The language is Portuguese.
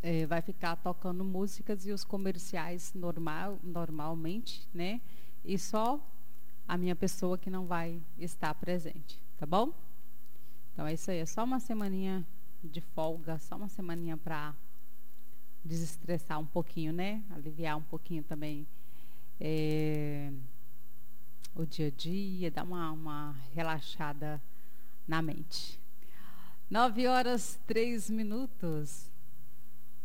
vai ficar tocando músicas e os comerciais normalmente, né? E só a minha pessoa que não vai estar presente, tá bom? Então é isso aí, é só uma semaninha de folga, só uma semaninha para desestressar um pouquinho, né? Aliviar um pouquinho também o dia a dia, dar uma relaxada na mente. 9 horas, 3 minutos.